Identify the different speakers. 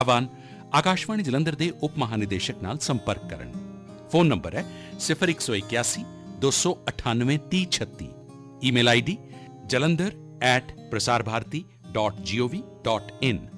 Speaker 1: ਚਾਹਵਾਨ ਆਕਾਸ਼ਵਾਣੀ ਜਲੰਧਰ ਦੇ ਉਪ ਮਹਾਨਿਦੇਸ਼ਕ ਨਾਲ ਸੰਪਰਕ ਕਰਨ। ਫੋਨ ਨੰਬਰ ਹੈ 0181 298 3036। Email ID jalandhar@prasarbharati.gov.in।